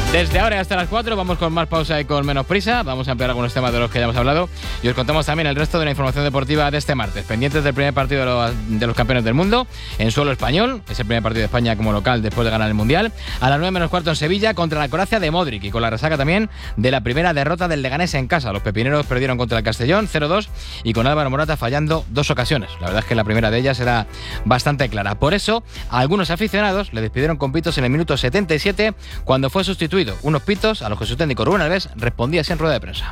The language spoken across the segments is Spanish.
Desde ahora hasta las 4 vamos con más pausa y con menos prisa. Vamos a ampliar algunos temas de los que ya hemos hablado y os contamos también el resto de la información deportiva de este martes. Pendientes del primer partido de los campeones del mundo en suelo español. Es el primer partido de España como local después de ganar el Mundial. A las 9 menos cuarto en Sevilla contra la Croacia de Modric y con la resaca también de la primera derrota del Leganés en casa. Los pepineros perdieron contra el Castellón 0-2 y con Álvaro Morata fallando 2 ocasiones. La verdad es que la primera de ellas era bastante clara. Por eso, a algunos aficionados le despidieron con pitos en el minuto 77 cuando fue sustituido. Unos pitos a los que su técnico Rubén Alves respondía así en rueda de prensa.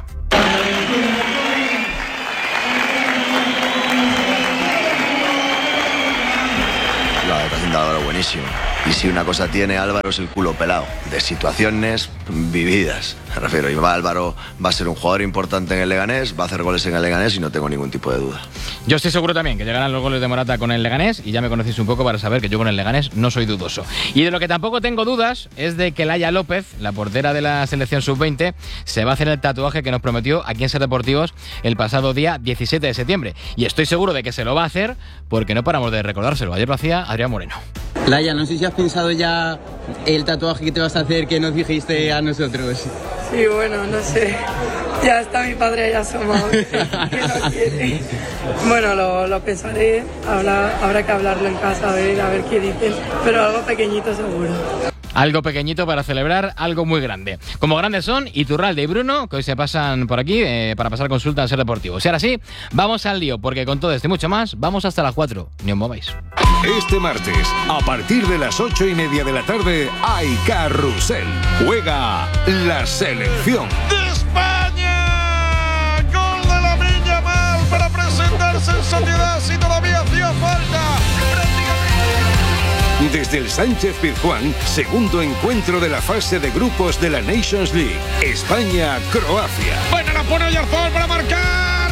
La declaración de Álvaro buenísimo. Y si una cosa tiene Álvaro es el culo pelado, de situaciones vividas. Me refiero, y Álvaro va a ser un jugador importante en el Leganés, va a hacer goles en el Leganés y no tengo ningún tipo de duda. Yo estoy seguro también que llegarán los goles de Morata con el Leganés y ya me conocéis un poco para saber que yo con el Leganés no soy dudoso. Y de lo que tampoco tengo dudas es de que Laia López, la portera de la selección sub-20, se va a hacer el tatuaje que nos prometió aquí en Ser Deportivos el pasado día 17 de septiembre. Y estoy seguro de que se lo va a hacer porque no paramos de recordárselo. Ayer lo hacía Adrián Moreno. Laia, no sé si has pensado ya el tatuaje que te vas a hacer que nos dijiste a nosotros. Sí, bueno, no sé. Ya está mi padre ya asomado. Que no quiere. Bueno, lo pensaré. Habrá que hablarlo en casa, a ver qué dicen. Pero algo pequeñito seguro. Algo pequeñito para celebrar algo muy grande. Como grandes son Iturralde y Bruno, que hoy se pasan por aquí para pasar consulta en Ser Deportivos. Y ahora sí, vamos al lío, porque con todo esto y mucho más, vamos hasta las 4. Ni os mováis. Este martes, a partir de las 8:30 de la tarde, hay carrusel. Juega la selección de España. Gol de Lamine Yamal para presentarse en sociedad si todavía hacía falta. Desde el Sánchez-Pizjuán, segundo encuentro de la fase de grupos de la Nations League. España-Croacia. Bueno, la pone Oyarzabal para marcar.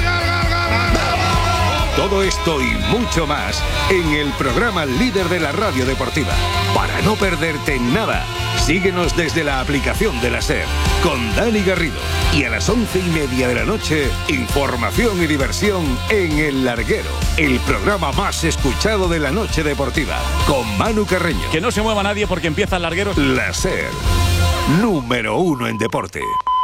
Todo esto y mucho más en el programa líder de la radio deportiva. Para no perderte nada, síguenos desde la aplicación de la SER con Dani Garrido. Y a las 11:30 de la noche, información y diversión en El Larguero, el programa más escuchado de la noche deportiva, con Manu Carreño. Que no se mueva nadie porque empieza El Larguero. La SER, número 1 en deporte.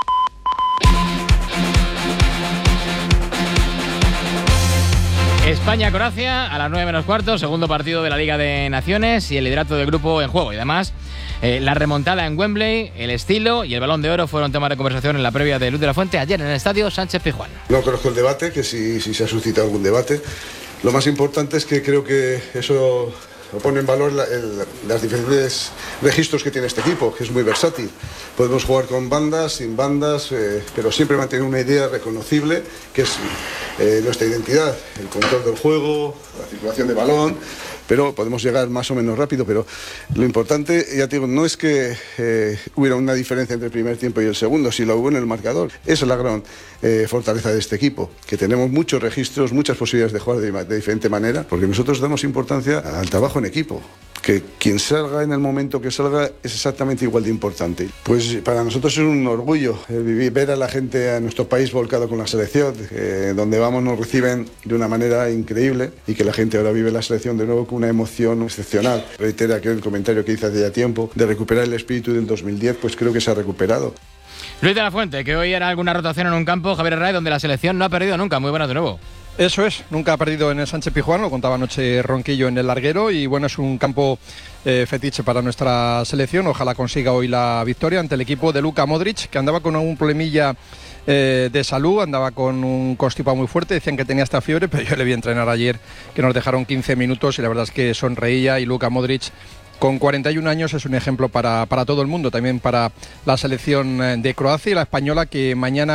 España-Croacia a las 9 menos cuarto, segundo partido de la Liga de Naciones y el liderato del grupo en juego. Y además, la remontada en Wembley, el estilo y el Balón de Oro fueron temas de conversación en la previa de Luz de la Fuente ayer en el estadio Sánchez-Pizjuán. No conozco el debate, que si se ha suscitado algún debate. Lo más importante es que creo que eso pone en valor los diferentes registros que tiene este equipo, que es muy versátil. Podemos jugar con bandas, sin bandas, pero siempre mantener una idea reconocible, que es nuestra identidad, el control del juego, la circulación de balón, pero podemos llegar más o menos rápido. Pero lo importante, ya te digo, no es que hubiera una diferencia entre el primer tiempo y el segundo, si lo hubo en el marcador. Esa es la gran fortaleza de este equipo, que tenemos muchos registros, muchas posibilidades de jugar de diferente manera, porque nosotros damos importancia al trabajo en equipo. Que quien salga en el momento que salga es exactamente igual de importante. Pues para nosotros es un orgullo ver a la gente, a nuestro país volcado con la selección, donde vamos nos reciben de una manera increíble y que la gente ahora vive la selección de nuevo con una emoción excepcional. Reitera que el comentario que hice hace ya tiempo de recuperar el espíritu del 2010, pues creo que se ha recuperado. Luis de la Fuente, que hoy era alguna rotación en un campo, Javier Herrera, donde la selección no ha perdido nunca. Muy buenas de nuevo. Eso es, nunca ha perdido en el Sánchez-Pizjuán, lo contaba anoche Ronquillo en el Larguero, y bueno, es un campo fetiche para nuestra selección. Ojalá consiga hoy la victoria ante el equipo de Luka Modric, que andaba con un problemilla de salud, andaba con un constipado muy fuerte, decían que tenía hasta fiebre, pero yo le vi entrenar ayer, que nos dejaron 15 minutos y la verdad es que sonreía, y Luka Modric con 41 años es un ejemplo para todo el mundo, también para la selección de Croacia y la española, que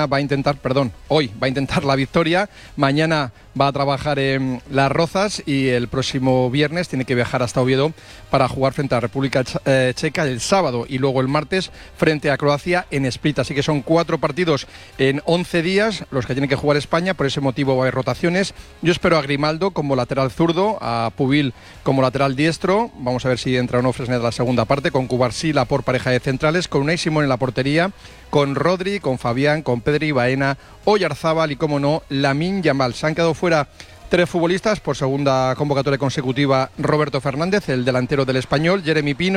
hoy va a intentar la victoria, mañana va a trabajar en Las Rozas y el próximo viernes tiene que viajar hasta Oviedo para jugar frente a República Checa el sábado y luego el martes frente a Croacia en Split. Así que son 4 partidos en 11 días los que tiene que jugar España, por ese motivo va a haber rotaciones. Yo espero a Grimaldo como lateral zurdo, a Pubil como lateral diestro, vamos a ver si entra o no Fresneda la segunda parte, con Cubarsí por pareja de centrales, con Unai Simón en la portería, con Rodri, con Fabián, con Pedri, Baena, Oyarzabal y, como no, Lamine Yamal. Se han quedado fuera 3 futbolistas por segunda convocatoria consecutiva: Roberto Fernández, el delantero del Español, Jeremy Pino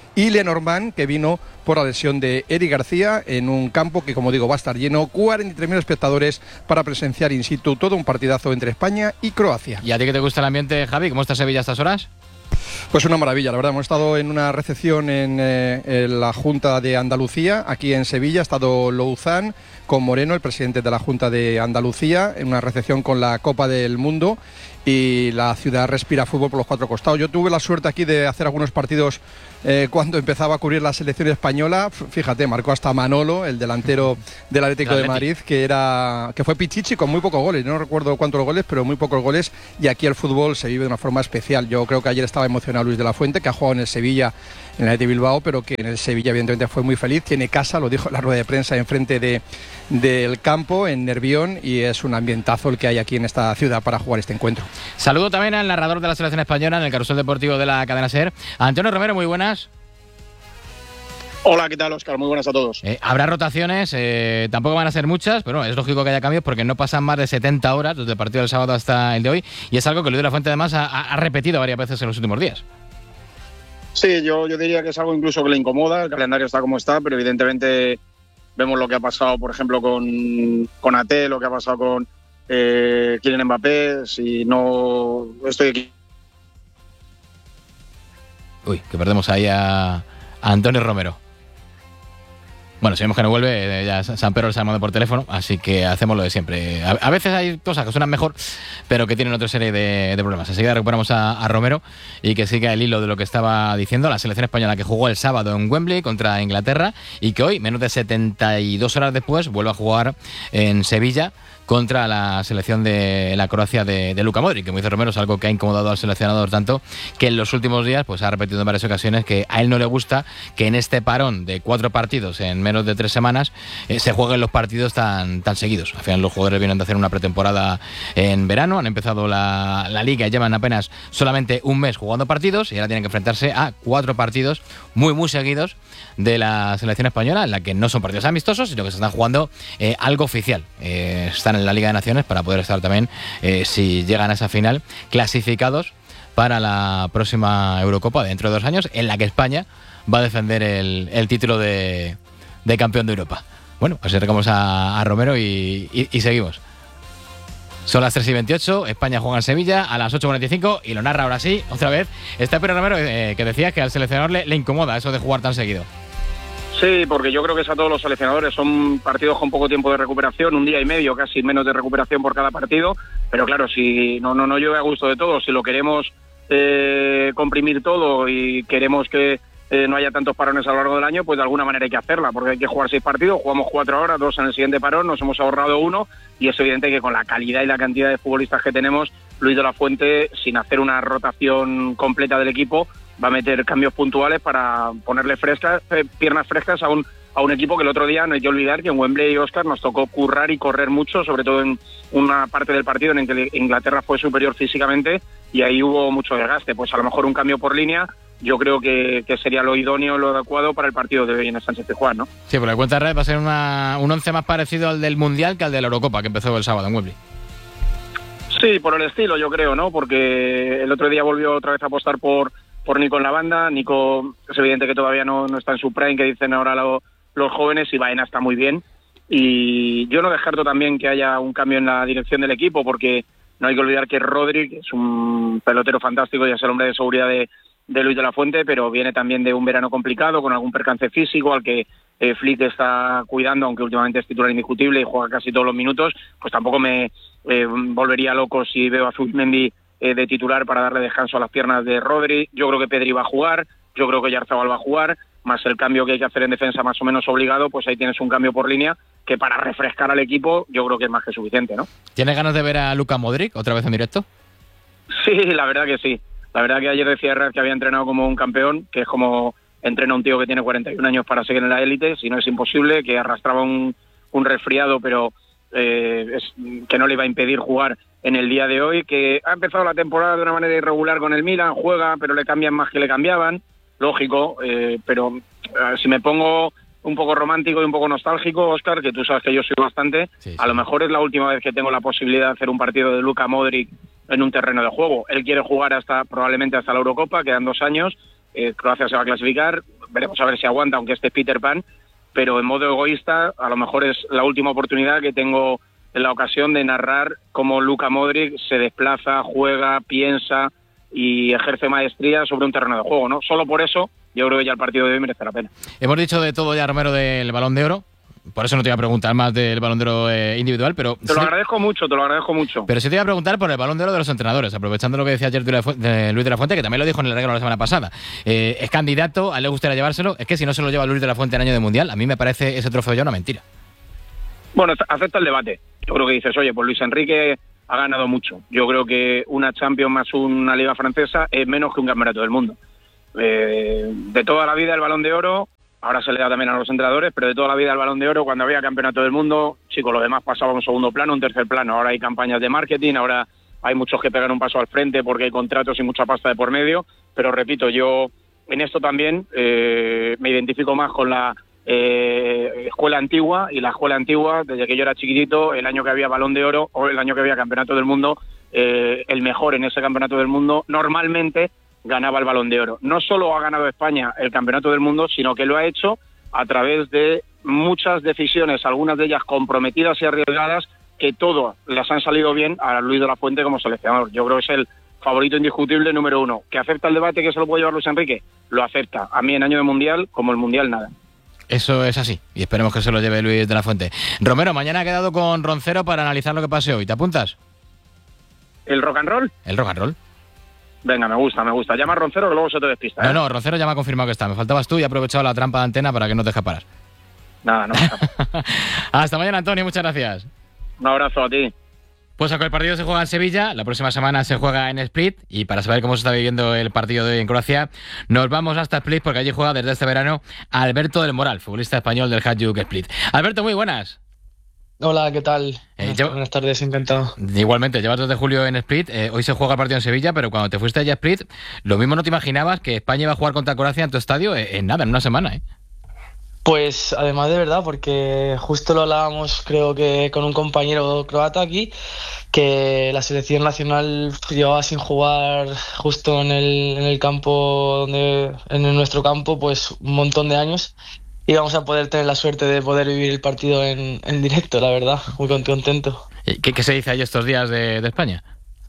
y Lenormand, que vino por la lesión de Eric García, en un campo que, como digo, va a estar lleno, 43.000 espectadores para presenciar in situ todo un partidazo entre España y Croacia. ¿Y a ti que te gusta el ambiente, Javi? ¿Cómo está Sevilla a estas horas? Pues una maravilla, la verdad. Hemos estado en una recepción en la Junta de Andalucía, aquí en Sevilla. Ha estado Louzán con Moreno, el presidente de la Junta de Andalucía, en una recepción con la Copa del Mundo, y la ciudad respira fútbol por los cuatro costados. Yo tuve la suerte aquí de hacer algunos partidos cuando empezaba a cubrir la selección española. Fíjate, marcó hasta Manolo, el delantero del Atlético de Madrid, que fue pichichi con muy pocos goles. No recuerdo cuántos goles, pero muy pocos goles. Y aquí el fútbol se vive de una forma especial. Yo creo que ayer estaba emocionado Luis de la Fuente, que ha jugado en el Sevilla, en el Athletic Bilbao, pero que en el Sevilla evidentemente fue muy feliz. Tiene casa, lo dijo en la rueda de prensa, enfrente del campo, en Nervión, y es un ambientazo el que hay aquí en esta ciudad para jugar este encuentro. Saludo también al narrador de la selección española en el carrusel deportivo de la cadena SER, Antonio Romero. Muy buenas. Hola, ¿qué tal, Óscar? Muy buenas a todos. Habrá rotaciones, tampoco van a ser muchas, pero bueno, es lógico que haya cambios porque no pasan más de 70 horas desde el partido del sábado hasta el de hoy, y es algo que Luis de la Fuente además ha repetido varias veces en los últimos días. Sí, yo diría que es algo incluso que le incomoda. El calendario está como está, pero evidentemente vemos lo que ha pasado, por ejemplo, con Ate, lo que ha pasado con Kylian Mbappé. Si no estoy aquí. Uy, que perdemos ahí a Antonio Romero. Bueno, si vemos que no vuelve, ya San Pedro le está llamando por teléfono, así que hacemos lo de siempre. A veces hay cosas que suenan mejor, pero que tienen otra serie de problemas. Así que recuperamos a Romero y que siga el hilo de lo que estaba diciendo. La selección española que jugó el sábado en Wembley contra Inglaterra y que hoy, menos de 72 horas después, vuelve a jugar en Sevilla contra la selección de la Croacia de Luka Modric, que, como dice Romero, es algo que ha incomodado al seleccionador tanto que en los últimos días pues ha repetido en varias ocasiones que a él no le gusta que en este parón de 4 partidos en menos de 3 semanas se jueguen los partidos tan seguidos. Al final los jugadores vienen de hacer una pretemporada en verano, han empezado la liga y llevan apenas solamente un mes jugando partidos y ahora tienen que enfrentarse a 4 partidos muy seguidos de la selección española, en la que no son partidos amistosos, sino que se están jugando algo oficial. Están en la Liga de Naciones para poder estar también, si llegan a esa final, clasificados para la próxima Eurocopa dentro de 2 años, en la que España va a defender el título de campeón de Europa. Bueno, pues recordamos a Romero y seguimos. Son las 3:28, España juega en Sevilla a las 8:45 y lo narra ahora sí, otra vez. Está Pedro Romero, que decía que al seleccionador le incomoda eso de jugar tan seguido. Sí, porque yo creo que es a todos los seleccionadores. Son partidos con poco tiempo de recuperación, 1 día y medio, casi menos de recuperación por cada partido. Pero claro, si no llueve a gusto de todos, si lo queremos comprimir todo y queremos que no haya tantos parones a lo largo del año, pues de alguna manera hay que hacerla, porque hay que jugar 6 partidos, jugamos 4 ahora, 2 en el siguiente parón, nos hemos ahorrado 1, y es evidente que con la calidad y la cantidad de futbolistas que tenemos, Luis de la Fuente, sin hacer una rotación completa del equipo, va a meter cambios puntuales para ponerle piernas frescas a un equipo que el otro día, no hay que olvidar que en Wembley, Óscar, nos tocó currar y correr mucho, sobre todo en una parte del partido en que Inglaterra fue superior físicamente y ahí hubo mucho desgaste. Pues a lo mejor un cambio por línea yo creo que sería lo idóneo, lo adecuado para el partido de hoy en el Sánchez Pizjuán, ¿no? Sí, por la cuenta de red va a ser un 11 más parecido al del Mundial que al de la Eurocopa, que empezó el sábado en Wembley. Sí, por el estilo, yo creo, ¿no? Porque el otro día volvió otra vez a apostar por Nico en la banda. Nico es evidente que todavía no está en su prime, que dicen ahora los jóvenes, y Baena está muy bien. Y yo no descarto también que haya un cambio en la dirección del equipo, porque no hay que olvidar que Rodri es un pelotero fantástico y es el hombre de seguridad de Luis de la Fuente, pero viene también de un verano complicado, con algún percance físico al que Flick está cuidando, aunque últimamente es titular indiscutible y juega casi todos los minutos. Pues tampoco me volvería loco si veo a Zubimendi de titular para darle descanso a las piernas de Rodri. Yo creo que Pedri va a jugar, yo creo que Oyarzabal va a jugar, más el cambio que hay que hacer en defensa más o menos obligado, pues ahí tienes un cambio por línea que para refrescar al equipo yo creo que es más que suficiente, ¿no? ¿Tienes ganas de ver a Luka Modric otra vez en directo? Sí, la verdad que sí. La verdad que ayer decía Herrera que había entrenado como un campeón, que es como entrena un tío que tiene 41 años para seguir en la élite, si no es imposible, que arrastraba un resfriado, pero que no le iba a impedir jugar en el día de hoy, que ha empezado la temporada de una manera irregular con el Milan, juega, pero le cambian más que le cambiaban, lógico, pero si me pongo un poco romántico y un poco nostálgico, Óscar, que tú sabes que yo soy bastante, sí. A lo mejor es la última vez que tengo la posibilidad de hacer un partido de Luka Modric en un terreno de juego. Él quiere jugar probablemente hasta la Eurocopa, quedan 2 años, Croacia se va a clasificar, veremos a ver si aguanta, aunque este es Peter Pan, pero en modo egoísta a lo mejor es la última oportunidad que tengo en la ocasión de narrar cómo Luka Modric se desplaza, juega, piensa y ejerce maestría sobre un terreno de juego, ¿no? Solo por eso yo creo que ya el partido de hoy merece la pena. Hemos dicho de todo ya, Romero, del Balón de Oro. Por eso no te iba a preguntar más del Balón de Oro individual, pero... Te lo agradezco mucho. Pero sí te iba a preguntar por el Balón de Oro de los entrenadores, aprovechando lo que decía ayer Luis de la Fuente, que también lo dijo en el regalo la semana pasada. Es candidato, a él le gustaría llevárselo. Es que si no se lo lleva Luis de la Fuente en año de Mundial, a mí me parece ese trofeo ya una mentira. Bueno, acepta el debate. Yo creo que dices, oye, pues Luis Enrique ha ganado mucho. Yo creo que una Champions más una Liga Francesa es menos que un Campeonato del Mundo. De toda la vida el Balón de Oro... Ahora se le da también a los entrenadores, pero de toda la vida el Balón de Oro, cuando había Campeonato del Mundo, chicos, lo demás pasaba a un segundo plano, un tercer plano. Ahora hay campañas de marketing, ahora hay muchos que pegan un paso al frente porque hay contratos y mucha pasta de por medio. Pero repito, yo en esto también me identifico más con la escuela antigua, y la escuela antigua, desde que yo era chiquitito, el año que había Balón de Oro o el año que había Campeonato del Mundo, el mejor en ese Campeonato del Mundo normalmente ganaba el Balón de Oro. No solo ha ganado España el Campeonato del Mundo, sino que lo ha hecho a través de muchas decisiones, algunas de ellas comprometidas y arriesgadas, que todas las han salido bien a Luis de la Fuente como seleccionador. Yo creo que es el favorito indiscutible número uno. ¿Que acepta el debate que se lo puede llevar Luis Enrique? Lo acepta. A mí en año de Mundial, como el Mundial, nada. Eso es así, y esperemos que se lo lleve Luis de la Fuente. Romero, mañana ha quedado con Roncero para analizar lo que pase hoy. ¿Te apuntas? ¿El rock and roll? El rock and roll. Venga, me gusta. Llama a Roncero que luego se te despista. No, Roncero ya me ha confirmado que está. Me faltabas tú y he aprovechado la trampa de antena para que no te dejes parar. Nada, no. Hasta mañana, Antonio. Muchas gracias. Un abrazo a ti. Pues el partido se juega en Sevilla, la próxima semana se juega en Split, y para saber cómo se está viviendo el partido de hoy en Croacia, nos vamos hasta Split porque allí juega desde este verano Alberto del Moral, futbolista español del Hajduk Split. Alberto, muy buenas. Hola, ¿qué tal? Buenas tardes, encantado. Igualmente, llevas desde julio en Split, hoy se juega el partido en Sevilla, pero cuando te fuiste allá a Split, lo mismo no te imaginabas que España iba a jugar contra Croacia en tu estadio en una semana, ¿eh? Pues además de verdad, porque justo lo hablábamos creo que con un compañero croata aquí, que la selección nacional llevaba sin jugar justo en el campo, en nuestro campo, pues un montón de años. Y vamos a poder tener la suerte de poder vivir el partido en directo, la verdad, muy contento. ¿Qué se dice ahí estos días de España?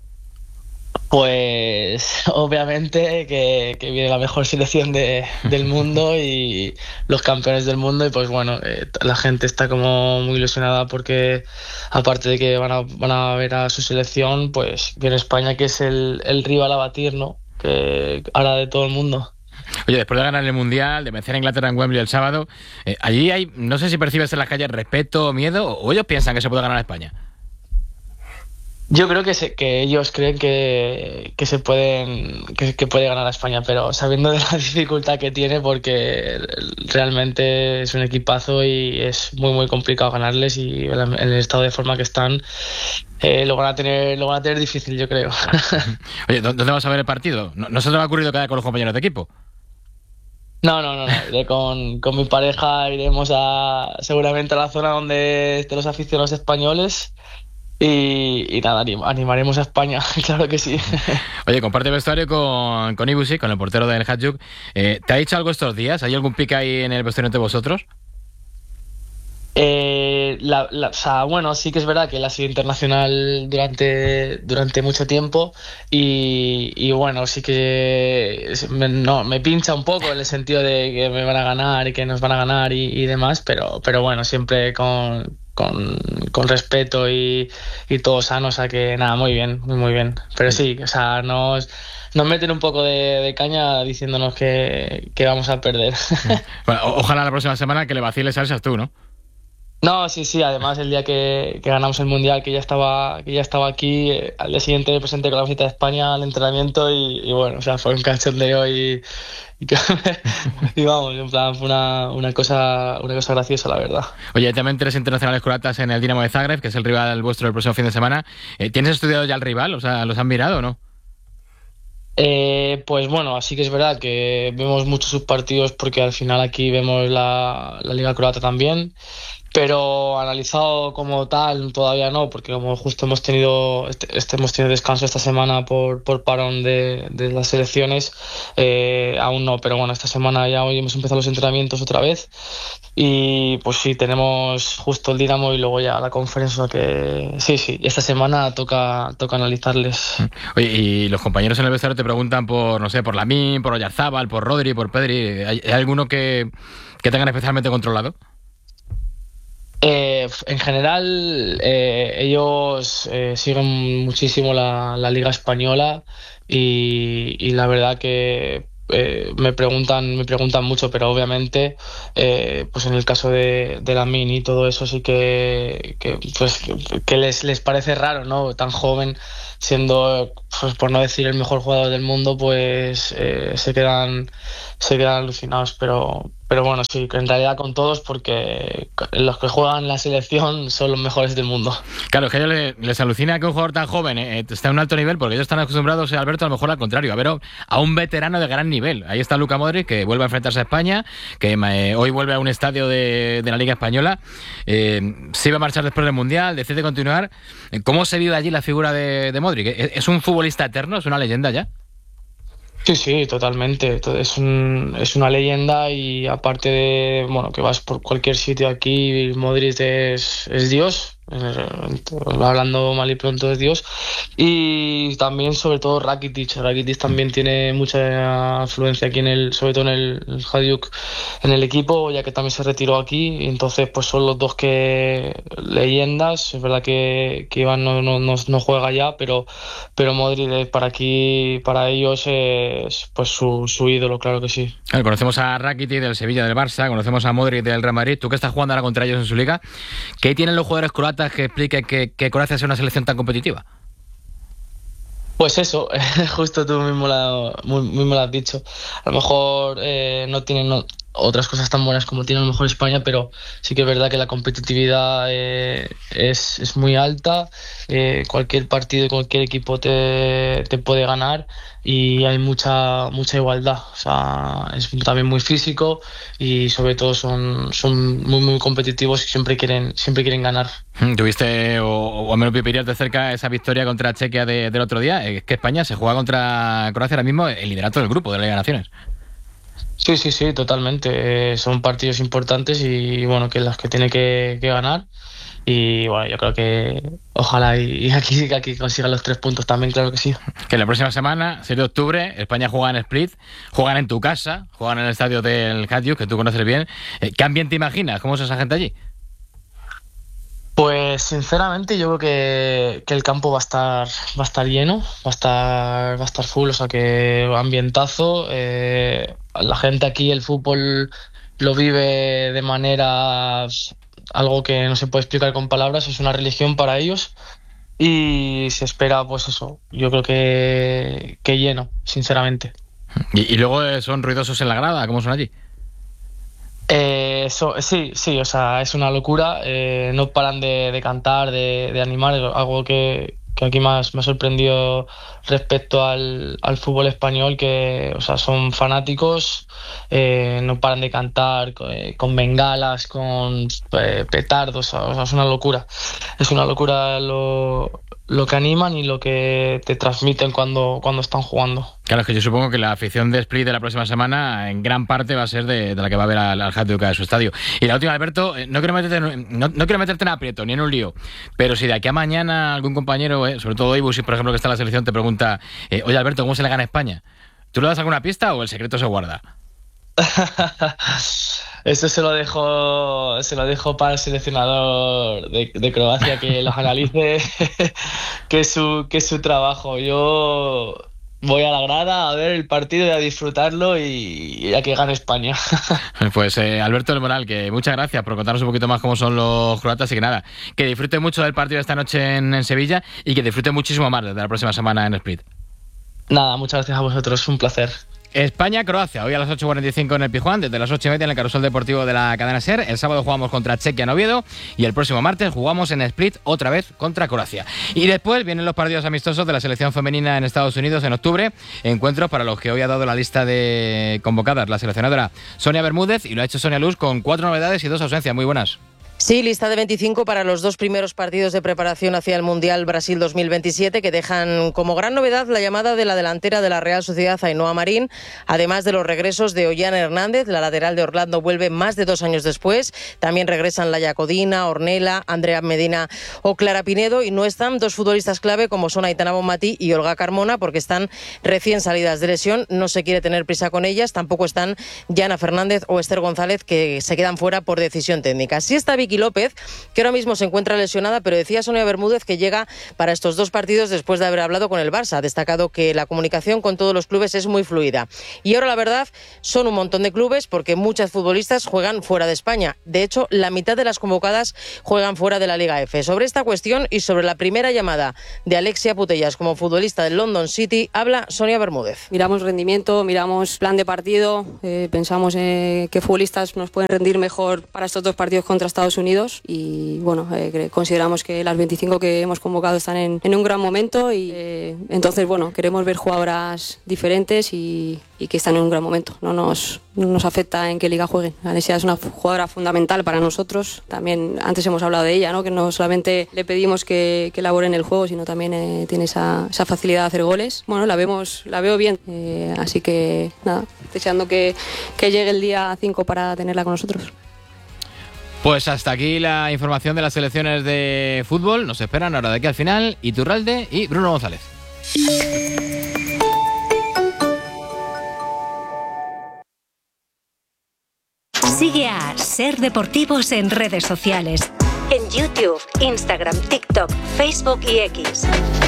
Pues obviamente que viene la mejor selección del mundo y los campeones del mundo, y pues bueno, la gente está como muy ilusionada porque aparte de que van a ver a su selección, pues viene España, que es el rival a batir, ¿no? Que ahora de todo el mundo. Oye, después de ganar el Mundial, de vencer a Inglaterra en Wembley el sábado, allí hay, no sé si percibes en las calles respeto o miedo, o ellos piensan que se puede ganar a España. Yo creo que ellos creen que se puede ganar a España, pero sabiendo de la dificultad que tiene, porque realmente es un equipazo y es muy muy complicado ganarles, y en el estado de forma que están lo van a tener difícil, yo creo. Oye, ¿dónde vas a ver el partido? ¿No se te va a ocurrir quedar con los compañeros de equipo? No. Iré con mi pareja, iremos seguramente a la zona donde estén los aficionados españoles. Y nada, animaremos a España, claro que sí. Oye, comparte vestuario con Ibusi, con el portero del Hajduk. ¿Te ha dicho algo estos días? ¿Hay algún pique ahí en el vestuario entre vosotros? O sea, bueno, sí que es verdad que él ha sido internacional durante mucho tiempo y bueno, sí que me pincha un poco en el sentido de que me van a ganar y que nos van a ganar y demás, pero bueno, siempre con respeto y todo sano, o sea que nada, muy bien, muy bien. Pero sí, o sea, nos meten un poco de caña diciéndonos que vamos a perder. Bueno, ojalá la próxima semana que le vaciles a esas tú, ¿no? No, sí, además el día que ganamos el Mundial, que ya estaba aquí, al día siguiente me presenté con la camiseta de España al entrenamiento y bueno, o sea, fue un cachondeo y vamos, en plan, fue una cosa graciosa, la verdad. Oye, también 3 internacionales croatas en el Dinamo de Zagreb, que es el rival vuestro del próximo fin de semana. ¿Tienes estudiado ya el rival? O sea, ¿los han mirado o no? Pues bueno, así que es verdad que vemos muchos sus partidos porque al final aquí vemos la Liga Croata también. pero analizado como tal todavía no, porque como justo hemos tenido descanso esta semana por parón de las selecciones, aún no, pero bueno, esta semana ya hoy hemos empezado los entrenamientos otra vez y pues sí, tenemos justo el Dinamo y luego ya la conferencia, que sí, esta semana toca analizarles. Oye, y los compañeros en el vestuario te preguntan por, no sé, por Lamine, por Oyarzabal, por Rodri, por Pedri, ¿hay alguno que tengan especialmente controlado? En general, ellos siguen muchísimo la Liga Española y la verdad que me preguntan mucho, pero obviamente pues en el caso de Lamine y todo eso sí que les parece raro, ¿no? Tan joven, siendo, pues, por no decir el mejor jugador del mundo, pues se quedan alucinados, pero bueno, sí, que en realidad con todos, porque los que juegan en la selección son los mejores del mundo. Claro, es que a ellos les alucina que un jugador tan joven esté a un alto nivel, porque ellos están acostumbrados, Alberto, a lo mejor al contrario, a ver a un veterano de gran nivel. Ahí está Luka Modric, que vuelve a enfrentarse a España, que hoy vuelve a un estadio de la Liga Española. Se iba a marchar después del Mundial, decide continuar. ¿Cómo se vive allí la figura de Modric? ¿Es un futbolista eterno? ¿Es una leyenda ya? Sí, totalmente. Es una leyenda y aparte de, bueno, que vas por cualquier sitio aquí, Modric es Dios. Hablando mal y pronto es Dios. Y también sobre todo Rakitic también tiene mucha influencia aquí sobre todo en el Hajduk, en el equipo, ya que también se retiró aquí. Entonces pues son los dos leyendas. Es verdad que Iván no juega ya, pero Modric para ellos es pues su ídolo, claro que sí. Conocemos a Rakitic del Sevilla, del Barça, conocemos a Modric del Real Madrid. Tú que estás jugando ahora contra ellos en su liga, ¿qué tienen los jugadores croatas que explique que Croacia sea una selección tan competitiva? Pues eso, justo tú mismo lo has dicho. A lo mejor no tienen otras cosas tan buenas como tiene a lo mejor España, pero sí que es verdad que la competitividad es muy alta. Cualquier partido, cualquier equipo te puede ganar y hay mucha igualdad. O sea, es también muy físico y sobre todo son muy muy competitivos y siempre quieren ganar. ¿Tuviste o al menos vivirías de cerca esa victoria contra Chequia del otro día? Es que España se juega contra Croacia ahora mismo el liderato del grupo de la Liga de Naciones. Sí, totalmente. Son partidos importantes y bueno, que las que tiene que ganar. Y bueno, yo creo que ojalá y aquí consigan los 3 puntos también, claro que sí. Que la próxima semana, 6 de octubre, España juega en Split, juegan en tu casa, juegan en el estadio del Hajduk, que tú conoces bien. ¿Qué ambiente imaginas? ¿Cómo es esa gente allí? Pues sinceramente yo creo que el campo va a estar lleno, va a estar full, o sea que ambientazo. La gente aquí el fútbol lo vive de manera, algo que no se puede explicar con palabras, es una religión para ellos y se espera pues eso, yo creo que lleno, sinceramente. ¿Y luego son ruidosos en la grada? ¿Cómo son allí? Sí, o sea, es una locura. No paran de cantar, de animar, algo que aquí más me ha sorprendido respecto al fútbol español, que, o sea, son fanáticos, no paran de cantar con bengalas, con petardos, o sea, es una locura. Es una locura lo que animan y lo que te transmiten cuando están jugando. Claro, es que yo supongo que la afición de Split de la próxima semana en gran parte va a ser de la que va a ver al Hajduk de su estadio. Y la última, Alberto, no quiero meterte en aprieto ni en un lío, pero si de aquí a mañana algún compañero, sobre todo Ibus, por ejemplo, que está en la selección, te pregunta, oye Alberto, ¿cómo se le gana a España? ¿Tú le das alguna pista o el secreto se guarda? Esto se lo dejo para el seleccionador de Croacia, que los analice, que es su trabajo. Yo voy a la grada a ver el partido y a disfrutarlo y a que gane España. Pues Alberto del Moral, que muchas gracias por contarnos un poquito más cómo son los croatas y que nada, que disfrute mucho del partido esta noche en Sevilla y que disfrute muchísimo más desde la próxima semana en Split. Nada, muchas gracias a vosotros, un placer. España-Croacia, hoy a las 8:45 en el Pizjuán, desde las 8:30 en el Carrusel Deportivo de la cadena SER. El sábado jugamos contra Chequia en Oviedo y el próximo martes jugamos en Split otra vez contra Croacia. Y después vienen los partidos amistosos de la selección femenina en Estados Unidos en octubre, encuentros para los que hoy ha dado la lista de convocadas la seleccionadora Sonia Bermúdez, y lo ha hecho Sonia Luz con 4 novedades y 2 ausencias. Muy buenas. Sí, lista de 25 para los 2 primeros partidos de preparación hacia el Mundial Brasil 2027, que dejan como gran novedad la llamada de la delantera de la Real Sociedad, Ainhoa Marín, además de los regresos de Ollán Hernández. La lateral de Orlando vuelve más de 2 años después. También regresan Laia Codina, Ornella, Andrea Medina o Clara Pinedo, y no están 2 futbolistas clave como son Aitana Bonmatí y Olga Carmona, porque están recién salidas de lesión. No se quiere tener prisa con ellas. Tampoco están Yana Fernández o Esther González, que se quedan fuera por decisión técnica. Sí está Vicky López, que ahora mismo se encuentra lesionada, pero decía Sonia Bermúdez que llega para estos 2 partidos después de haber hablado con el Barça. Ha destacado que la comunicación con todos los clubes es muy fluida. Y ahora, la verdad, son un montón de clubes, porque muchas futbolistas juegan fuera de España. De hecho, la mitad de las convocadas juegan fuera de la Liga F. Sobre esta cuestión y sobre la primera llamada de Alexia Putellas como futbolista del London City, habla Sonia Bermúdez. Miramos rendimiento, miramos plan de partido, pensamos qué futbolistas nos pueden rendir mejor para estos 2 partidos contra Estados Unidos, y bueno, consideramos que las 25 que hemos convocado están en un gran momento, y entonces bueno, queremos ver jugadoras diferentes y que están en un gran momento. No nos afecta en qué liga jueguen. Alexia es una jugadora fundamental para nosotros. También antes hemos hablado de ella, ¿no? Que no solamente le pedimos que elabore en el juego, sino también tiene esa facilidad de hacer goles. Bueno, la veo bien, así que nada, deseando que llegue el día 5 para tenerla con nosotros. Pues hasta aquí la información de las selecciones de fútbol. Nos esperan ahora de aquí al final Iturralde y Bruno González. Sigue a Ser Deportivos en redes sociales. En YouTube, Instagram, TikTok, Facebook y X.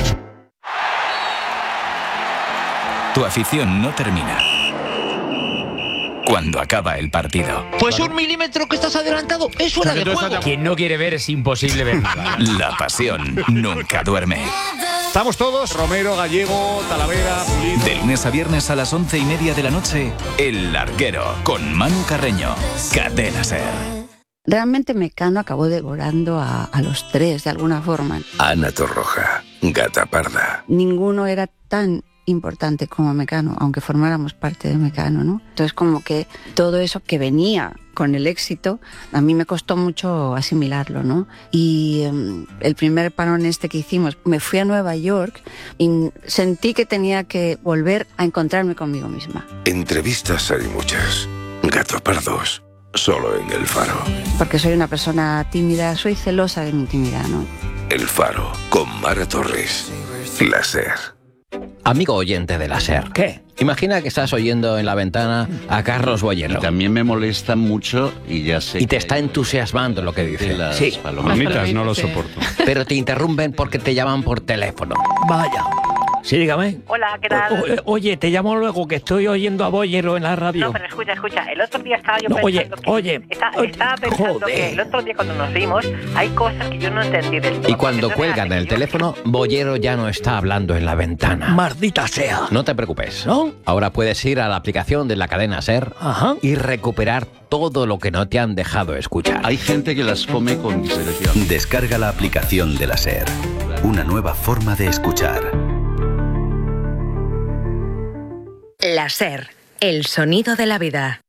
Tu afición no termina cuando acaba el partido. Pues 1 milímetro que estás adelantado es fuera de juego. Quien no quiere ver es imposible ver nada. La pasión nunca duerme. Estamos todos, Romero, Gallego, Talavera, Pulido. De lunes a viernes a las 11:30 de la noche, El Larguero, con Manu Carreño. Cadena SER. Realmente Mecano acabó devorando a los 3 de alguna forma. Ana Torroja, Gata Parda. Ninguno era tan importante como Mecano, aunque formáramos parte de Mecano, ¿no? Entonces, como que todo eso que venía con el éxito, a mí me costó mucho asimilarlo, ¿no? Y el primer parón que hicimos, me fui a Nueva York y sentí que tenía que volver a encontrarme conmigo misma. Entrevistas hay muchas. Gato Pardos, solo en El Faro. Porque soy una persona tímida, soy celosa de mi intimidad, ¿no? El Faro, con Mara Torres. La SER. Amigo oyente de la SER. ¿Qué? Imagina que estás oyendo en la ventana a Carlos Boyero. También me molesta mucho y ya sé. Y te está entusiasmando lo que dice. Sí, palomitas no lo soporto. Pero te interrumpen porque te llaman por teléfono. Vaya. Sí, dígame. Hola, ¿qué tal? Oye, te llamo luego que estoy oyendo a Boyero en la radio. No, pero escucha. El otro día estaba yo pensando estaba pensando que el otro día cuando nos vimos hay cosas que yo no entendí del todo. Y cuando cuelgan el teléfono, Boyero ya no está hablando en la ventana. ¡Maldita sea! No te preocupes, ¿no? Ahora puedes ir a la aplicación de la cadena SER y recuperar todo lo que no te han dejado escuchar. Hay gente que las come con discreción. Descarga la aplicación de la SER. Una nueva forma de escuchar. La SER, el sonido de la vida.